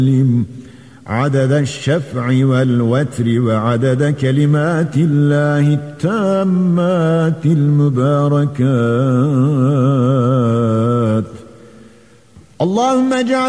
عدد الشفع والوتر وعدد كلمات الله التامات المباركات. اللهم اجعل